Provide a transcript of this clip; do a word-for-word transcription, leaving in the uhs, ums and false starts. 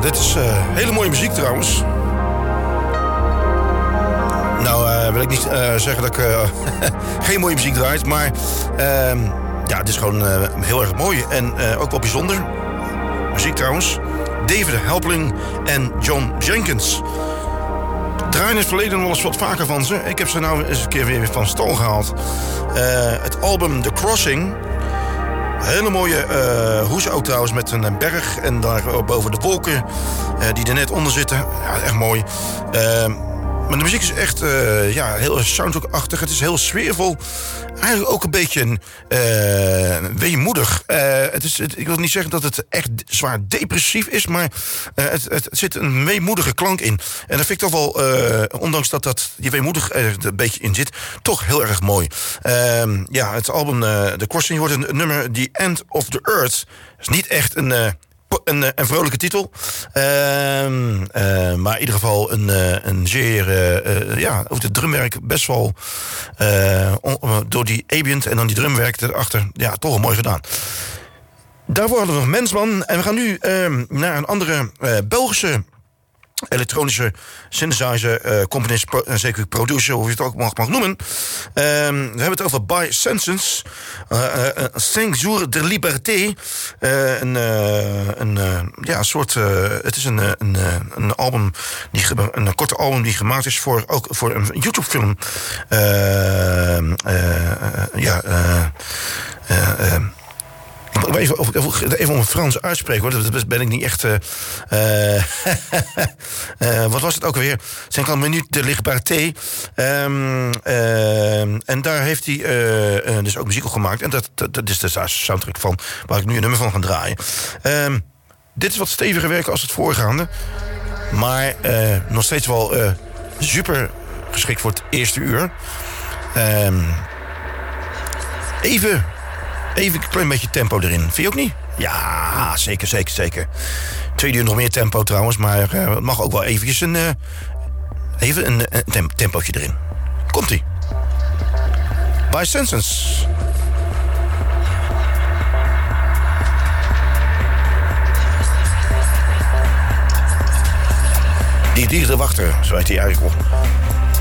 dit is uh, hele mooie muziek trouwens. Nou, uh, wil ik niet uh, zeggen dat ik uh, geen mooie muziek draait, maar uh, ja, het is gewoon uh, heel erg mooi en uh, ook wel bijzonder. Muziek trouwens. David Helpling en John Jenkins. Draaien in het verleden nog wel eens wat vaker van ze. Ik heb ze nou eens een keer weer van stal gehaald. Uh, het album The Crossing. Hele mooie uh, hoes ook trouwens met een berg. En daar boven de wolken uh, die er net onder zitten. Ja, echt mooi. Uh, maar de muziek is echt uh, ja, heel soundtrack-achtig. Het is heel sfeervol. Eigenlijk ook een beetje uh, weemoedig. Uh, het is, het, ik wil niet zeggen dat het echt zwaar depressief is, maar uh, het, het zit een weemoedige klank in. En dat vind ik toch wel, uh, ondanks dat, dat die weemoedig er een beetje in zit, toch heel erg mooi. Uh, ja, het album uh, The Crossing wordt een nummer The End of the Earth. Dat is niet echt een... Uh, Een, een vrolijke titel. Uh, uh, maar in ieder geval een, uh, een zeer... Uh, uh, ja, ook het drumwerk best wel... Uh, on, door die ambient en dan die drumwerk erachter... Ja, toch wel mooi gedaan. Daarvoor hadden we nog Mensman. En we gaan nu uh, naar een andere uh, Belgische... elektronische synthesizer, uh, componist pro, en zeker producer, hoe je het ook mag, mag noemen. Um, we hebben het over By Senses, uh, uh, Cinq Jours de Liberté. Uh, een, uh, een, uh, ja, een soort... Uh, het is een, een, een album, die, een korte album die gemaakt is voor, ook voor een YouTube-film. Uh, uh, uh, ja... Uh, uh, uh, Even, even om het Frans uitspreken, hoor. Dat ben ik niet echt... Uh, uh, uh, wat was het ook alweer? Zijn kan Minute de Liberté. Um, uh, en daar heeft hij uh, uh, dus ook muziek op gemaakt. En dat, dat, dat is de soundtrack van waar ik nu een nummer van ga draaien. Um, dit is wat steviger werk als het voorgaande. Maar uh, nog steeds wel uh, super geschikt voor het eerste uur. Um, even... Even een klein beetje tempo erin. Vind je ook niet? Ja, zeker, zeker, zeker. Tweede uur nog meer tempo trouwens, maar uh, het mag ook wel eventjes een, uh, even een, een tem- tempootje erin. Komt-ie. By Senses. Die dieren wachten, zo heet hij eigenlijk wel.